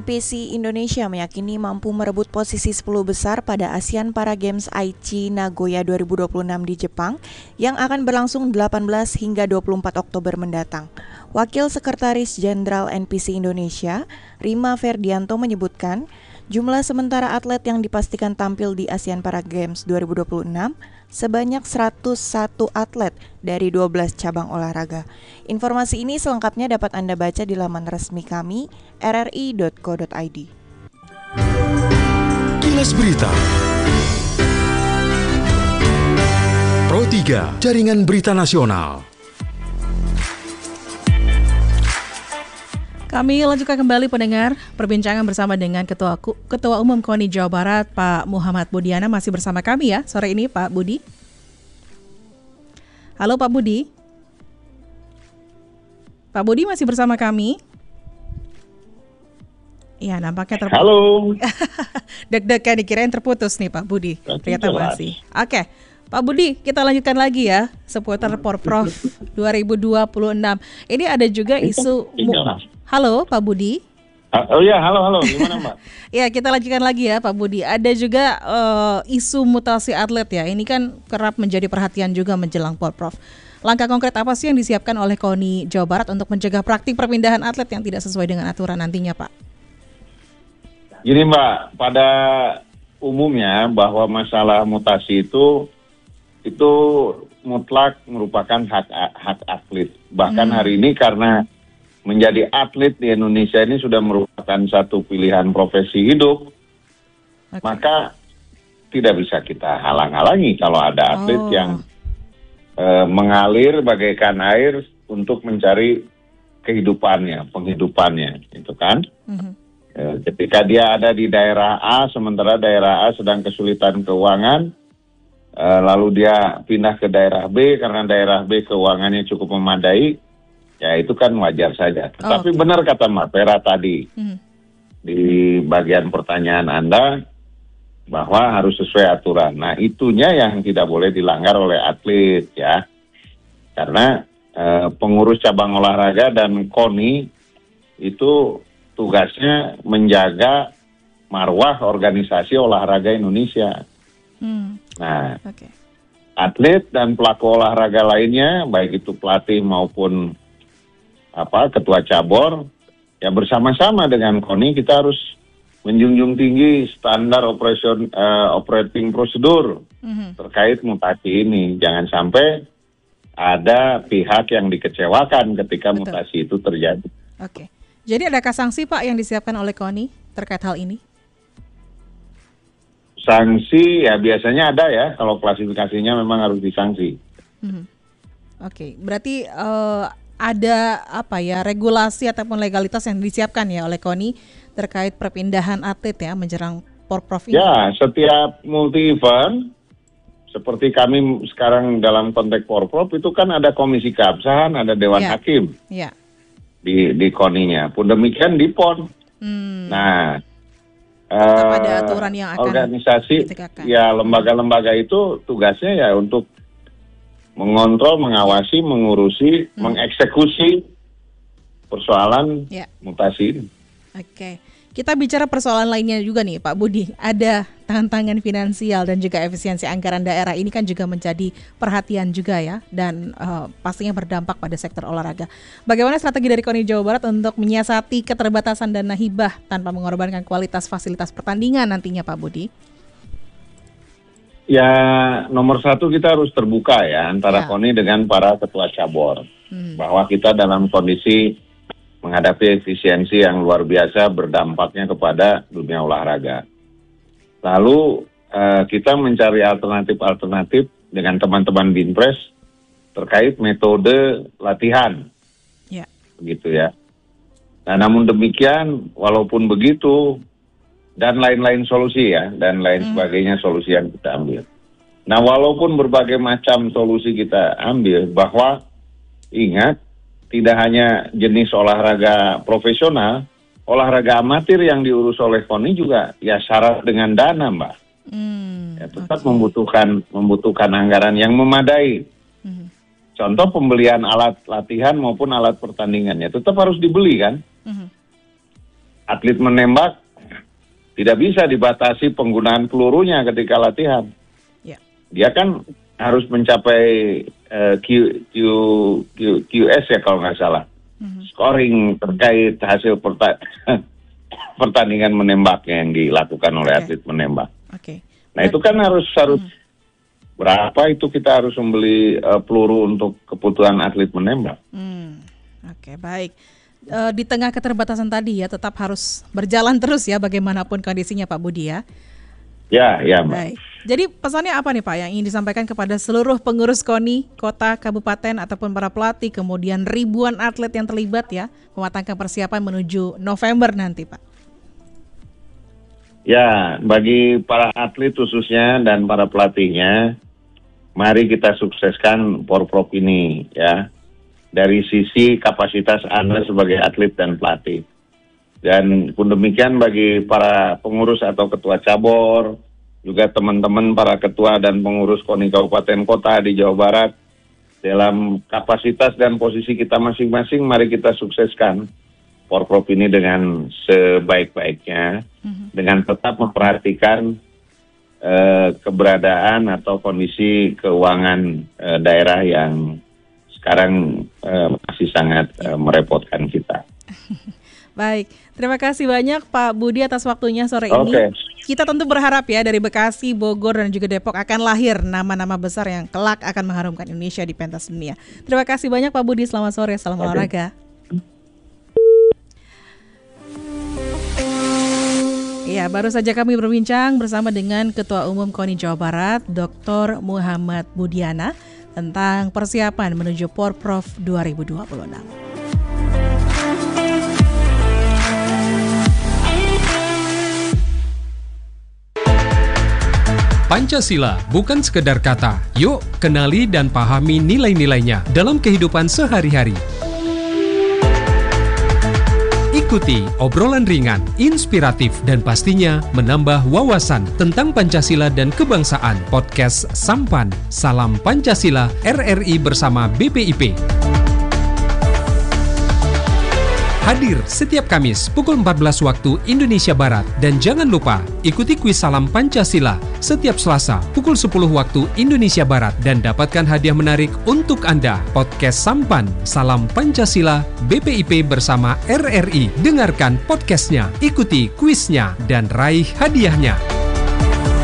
NPC Indonesia meyakini mampu merebut posisi 10 besar pada ASEAN Para Games Aichi Nagoya 2026 di Jepang yang akan berlangsung 18 hingga 24 Oktober mendatang. Wakil Sekretaris Jenderal NPC Indonesia, Rima Ferdianto menyebutkan, jumlah sementara atlet yang dipastikan tampil di ASEAN Para Games 2026 sebanyak 101 atlet dari 12 cabang olahraga. Informasi ini selengkapnya dapat Anda baca di laman resmi kami, rri.co.id. Kilas Berita Pro 3, Jaringan Berita Nasional. Kami lanjutkan kembali pendengar perbincangan bersama dengan Ketua Umum KONI Jawa Barat, Pak Muhammad Budiana, masih bersama kami ya sore ini, Pak Budi. Halo Pak Budi. Pak Budi masih bersama kami? Iya, nampaknya terputus. Halo. Deg-degan dikirain terputus nih Pak Budi. Ternyata masih. Oke. Pak Budi, kita lanjutkan lagi ya seputar Porprov 2026. Ini ada juga isu. Halo Pak Budi. Oh ya, halo. Gimana Mbak? Ya, kita lanjutkan lagi ya Pak Budi. Ada juga isu mutasi atlet ya. Ini kan kerap menjadi perhatian juga menjelang Porprov. Langkah konkret apa sih yang disiapkan oleh KONI Jawa Barat untuk mencegah praktik perpindahan atlet yang tidak sesuai dengan aturan nantinya, Pak? Gini Mbak, pada umumnya bahwa masalah mutasi itu mutlak merupakan hak atlet. Bahkan hari ini karena menjadi atlet di Indonesia ini sudah merupakan satu pilihan profesi hidup, maka tidak bisa kita halang-halangi kalau ada atlet yang mengalir bagaikan air untuk mencari penghidupannya, itu kan? Ketika dia ada di daerah A, sementara daerah A sedang kesulitan keuangan, lalu dia pindah ke daerah B karena daerah B keuangannya cukup memadai, ya itu kan wajar saja. Tapi benar kata Mbak Vera tadi, di bagian pertanyaan Anda, bahwa harus sesuai aturan. Nah, itunya yang tidak boleh dilanggar oleh atlet ya. Karena pengurus cabang olahraga dan KONI itu tugasnya menjaga marwah organisasi olahraga Indonesia. Nah, atlet dan pelaku olahraga lainnya, baik itu pelatih maupun ketua cabur, ya bersama-sama dengan KONI kita harus menjunjung tinggi standar operating prosedur terkait mutasi ini. Jangan sampai ada pihak yang dikecewakan ketika mutasi itu terjadi. Oke. Jadi adakah sanksi Pak yang disiapkan oleh KONI terkait hal ini? Sanksi ya biasanya ada ya, kalau klasifikasinya memang harus disanksi. Oke. Berarti ada regulasi ataupun legalitas yang disiapkan ya oleh KONI terkait perpindahan atlet ya menjelang Porprov ini? Ya, setiap multi event seperti kami sekarang dalam konteks Porprov itu kan ada komisi keabsahan, ada dewan hakim di KONI-nya. Pun demikian di PON. Nah, ada aturan yang akan organisasi ditegakkan. Ya lembaga-lembaga itu tugasnya ya untuk mengontrol, mengawasi, mengurusi, mengeksekusi persoalan mutasi ini. Oke. Kita bicara persoalan lainnya juga nih Pak Budi. Ada tantangan finansial dan juga efisiensi anggaran daerah. Ini kan juga menjadi perhatian juga ya. Dan pastinya berdampak pada sektor olahraga. Bagaimana strategi dari KONI Jawa Barat untuk menyiasati keterbatasan dana hibah tanpa mengorbankan kualitas fasilitas pertandingan nantinya Pak Budi? Ya, nomor satu kita harus terbuka ya antara KONI dengan para ketua cabur. Bahwa kita dalam kondisi menghadapi efisiensi yang luar biasa berdampaknya kepada dunia olahraga. Lalu kita mencari alternatif dengan teman-teman Binpres terkait metode latihan. Begitu ya. Nah, namun demikian, walaupun begitu, dan lain-lain solusi ya, dan lain sebagainya solusi yang kita ambil. Nah, walaupun berbagai macam solusi kita ambil, bahwa ingat, tidak hanya jenis olahraga profesional, olahraga amatir yang diurus oleh KONI juga ya syarat dengan dana, Mbak. Ya, tetap membutuhkan anggaran yang memadai. Contoh pembelian alat latihan maupun alat pertandingannya tetap harus dibeli kan. atlet menembak tidak bisa dibatasi penggunaan pelurunya ketika latihan. Ya. Dia kan harus mencapai QS ya kalau nggak salah. Scoring terkait hasil pertandingan menembaknya yang dilakukan oleh atlet menembak. Nah itu kan harus berapa itu kita harus membeli peluru untuk kebutuhan atlet menembak. Baik. Di tengah keterbatasan tadi ya tetap harus berjalan terus ya bagaimanapun kondisinya Pak Budi ya. Ya Mbak. Baik. Jadi pesannya apa nih Pak yang ingin disampaikan kepada seluruh pengurus KONI, kota, kabupaten ataupun para pelatih, kemudian ribuan atlet yang terlibat ya mematangkan persiapan menuju November nanti Pak? Ya, bagi para atlet khususnya dan para pelatihnya, mari kita sukseskan Porprov ini ya. Dari sisi kapasitas Anda sebagai atlet dan pelatih. Dan pun demikian bagi para pengurus atau ketua cabur, juga teman-teman para ketua dan pengurus KONI Kabupaten Kota di Jawa Barat, dalam kapasitas dan posisi kita masing-masing, mari kita sukseskan Porprov ini dengan sebaik-baiknya, dengan tetap memperhatikan keberadaan atau kondisi keuangan daerah yang sekarang masih sangat merepotkan kita. Baik, terima kasih banyak Pak Budi atas waktunya sore ini. Kita tentu berharap ya dari Bekasi, Bogor, dan juga Depok akan lahir nama-nama besar yang kelak akan mengharumkan Indonesia di pentas dunia. Terima kasih banyak Pak Budi, selamat sore, salam olahraga. Ya, baru saja kami berbincang bersama dengan Ketua Umum KONI Jawa Barat, Dr. Muhammad Budiana, tentang persiapan menuju Porprov 2026. Pancasila bukan sekedar kata. Yuk, kenali dan pahami nilai-nilainya dalam kehidupan sehari-hari. Ikuti obrolan ringan, inspiratif, dan pastinya menambah wawasan tentang Pancasila dan kebangsaan. Podcast Sampan, Salam Pancasila, RRI bersama BPIP. Hadir setiap Kamis pukul 14 waktu Indonesia Barat. Dan jangan lupa ikuti kuis Salam Pancasila setiap Selasa pukul 10 waktu Indonesia Barat. Dan dapatkan hadiah menarik untuk Anda. Podcast Sampan, Salam Pancasila, BPIP bersama RRI. Dengarkan podcastnya, ikuti kuisnya, dan raih hadiahnya.